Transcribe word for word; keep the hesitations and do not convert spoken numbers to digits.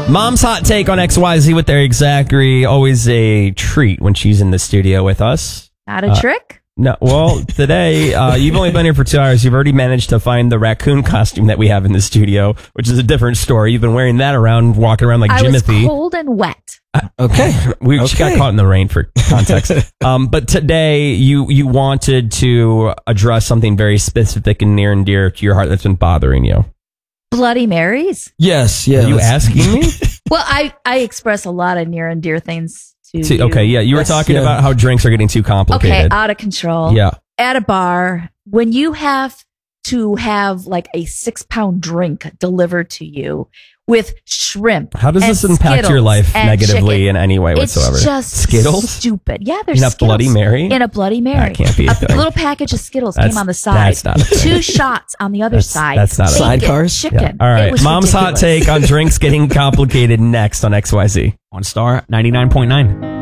Mom's hot take on X Y Z with Eric Zachary. Always a treat when she's in the studio with us. Not a uh, trick? No. Well, today, uh, you've only been here for two hours. You've already managed to find the raccoon costume that we have in the studio, which is a different story. You've been wearing that around, walking around like I Jimothy. was cold and wet. Uh, okay. We Okay. got caught in the rain for context. um, but today, you, you wanted to address something very specific and near and dear to your heart that's been bothering you. Bloody Marys? Yes, yeah. Are you let's- asking me? Well, I, I express a lot of near and dear things to To- you. okay, yeah. You were Yes, talking yeah. about how drinks are getting too Okay, complicated. out of control. Yeah. At a bar, when you have to have like a six pound drink delivered to you with shrimp. How does and this impact your Skittles life and negatively chicken. in any way whatsoever? It's just Skittles? stupid. Yeah, there's In a Skittles Bloody Mary? In a Bloody Mary. That can't be a a thing. little package of Skittles That's- came on the side. that's not a thing. Two shots on the other That's- side. that's not a Bacon, thing. Sidecars? Chicken. Yeah. All It right. was Mom's hot ridiculous. take on drinks getting complicated next on X Y Z. On Star ninety-nine point nine.